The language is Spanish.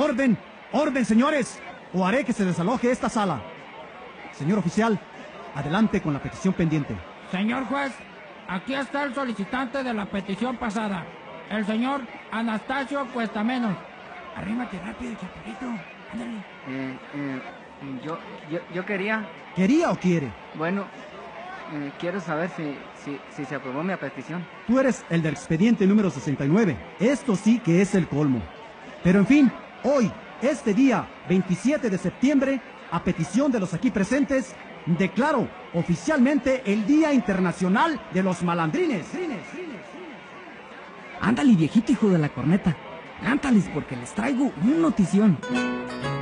¡Orden! ¡Orden, señores! O haré que se desaloje esta sala. Señor oficial, adelante con la petición pendiente. Señor juez, aquí está el solicitante de la petición pasada, el señor Anastasio Cuestamenos. Arrímate rápido, chaparrito. Ándale. Yo quería... ¿Quería o quiere? Bueno, quiero saber si se aprobó mi petición. Tú eres el del expediente número 69. Esto sí que es el colmo. Pero en fin, hoy, este día 27 de septiembre, a petición de los aquí presentes, declaro oficialmente el Día Internacional de los Malandrines. Ándale, viejito hijo de la corneta. Cántales porque les traigo una notición.